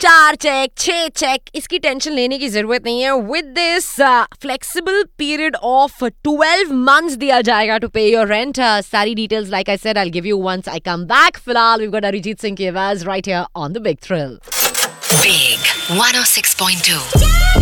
4 check 6 check, इसकी tension लेने की जरूरत नहीं है. With this flexible period of 12 months दिया जाएगा टू पे योर रेंट. सारी details like I said I give you once I come back. फिलहाल वी गॉट अरिजीत सिंह की आवाज right here on the big thrill. Big 106.2